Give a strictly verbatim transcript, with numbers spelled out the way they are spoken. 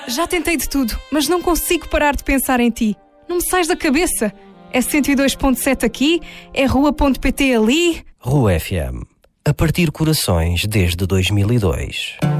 Já tentei de tudo, mas não consigo parar de pensar em ti. Não me sais da cabeça. É cento e dois ponto sete aqui, é rua ponto pt ali. Rua F M. A partir corações desde dois mil e dois.